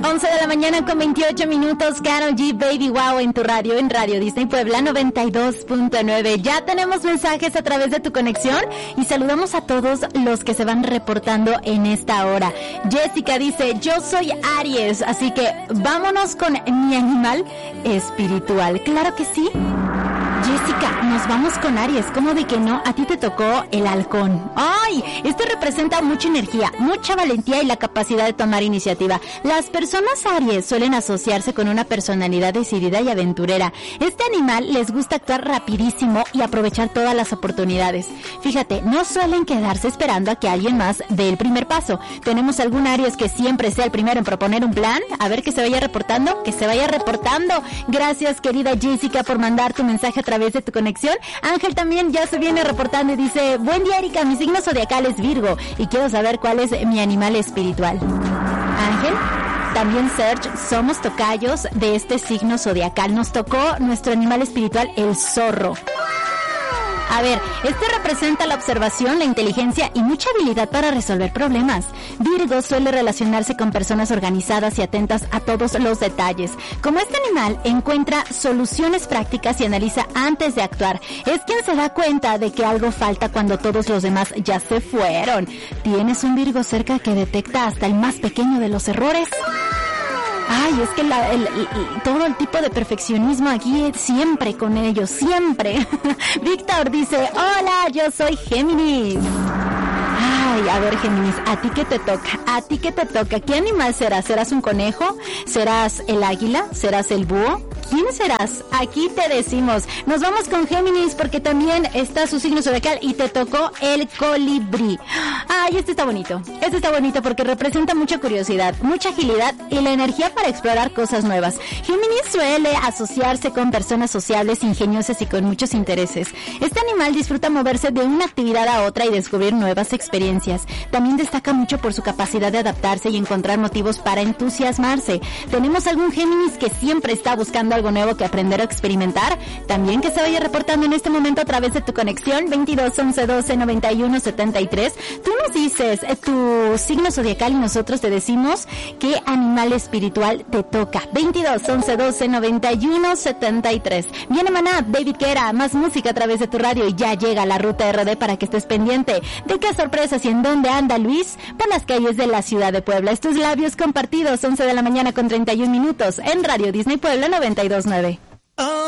11 de la mañana con 28 minutos, Karol G, Baby Wow en tu radio, en Radio Disney Puebla 92.9. Ya tenemos mensajes a través de tu conexión y saludamos a todos los que se van reportando en esta hora. Jessica dice, yo soy Aries, así que vámonos con mi animal espiritual. Claro que sí. Jessica, nos vamos con Aries. ¿Cómo de que no? A ti te tocó el halcón. ¡Ay! Este representa mucha energía, mucha valentía y la capacidad de tomar iniciativa. Las personas Aries suelen asociarse con una personalidad decidida y aventurera. Este animal les gusta actuar rapidísimo y aprovechar todas las oportunidades. Fíjate, no suelen quedarse esperando a que alguien más dé el primer paso. Tenemos algún Aries que siempre sea el primero en proponer un plan. A ver, que se vaya reportando, que se vaya reportando. Gracias, querida Jessica, por mandar tu mensaje a través de tu conexión. Ángel también ya se viene reportando y dice, buen día, Erika, mi signo zodiacal es Virgo y quiero saber cuál es mi animal espiritual. Ángel, también Serge, somos tocayos de este signo zodiacal. Nos tocó nuestro animal espiritual, el zorro. A ver, este representa la observación, la inteligencia y mucha habilidad para resolver problemas. Virgo suele relacionarse con personas organizadas y atentas a todos los detalles. Como este animal encuentra soluciones prácticas y analiza antes de actuar, es quien se da cuenta de que algo falta cuando todos los demás ya se fueron. ¿Tienes un Virgo cerca que detecta hasta el más pequeño de los errores? Ay, es que todo el tipo de perfeccionismo aquí siempre con ellos, siempre. Víctor dice, hola, yo soy Géminis. Ay, a ver, Géminis, ¿a ti qué te toca? ¿A ti qué te toca? ¿Qué animal serás? ¿Serás un conejo? ¿Serás el águila? ¿Serás el búho? ¿Quién serás? Aquí te decimos. Nos vamos con Géminis porque también está su signo zodiacal y te tocó el colibrí. Ay, este está bonito. Este está bonito porque representa mucha curiosidad, mucha agilidad y la energía para explorar cosas nuevas. Géminis suele asociarse con personas sociables, ingeniosas y con muchos intereses. Este animal disfruta moverse de una actividad a otra y descubrir nuevas experiencias. También destaca mucho por su capacidad de adaptarse y encontrar motivos para entusiasmarse. Tenemos algún Géminis que siempre está buscando algo nuevo que aprender o experimentar. También que se vaya reportando en este momento a través de tu conexión 22 11 12 91 73. Tú nos dices tu signo zodiacal y nosotros te decimos qué animal espiritual te toca. 22 11 12 91 73. Viene Maná, David Guerra, más música a través de tu radio y ya llega la ruta RD para que estés pendiente de qué sorpresas y en dónde anda Luis por las calles de la ciudad de Puebla. Estos labios compartidos, 11 de la mañana con 31 minutos en Radio Disney Puebla 92.9.